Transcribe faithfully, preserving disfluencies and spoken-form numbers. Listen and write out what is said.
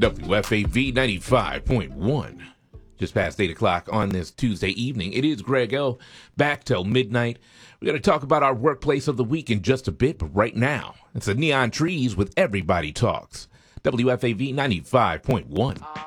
W F A V ninety-five point one. Just past eight o'clock on this Tuesday evening. It is Greg L. Back till midnight. We're going to talk about our workplace of the week in just a bit, but right now, it's the Neon Trees with Everybody Talks. W F A V ninety-five point one.